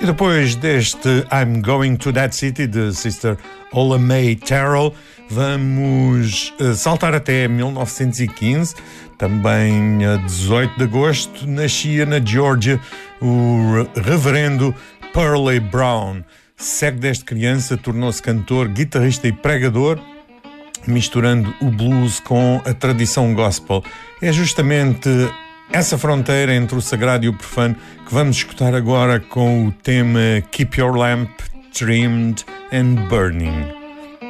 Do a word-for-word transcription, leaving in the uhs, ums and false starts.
depois deste I'm Going to That City de Sister Ola Mae Terrell, vamos uh, saltar até mil novecentos e quinze. Também a dezoito de agosto nascia na Geórgia o reverendo Pearlie Brown. Cego desde criança, tornou-se cantor, guitarrista e pregador, misturando o blues com a tradição gospel. É justamente essa fronteira entre o sagrado e o profano que vamos escutar agora com o tema Keep Your Lamp Trimmed and Burning.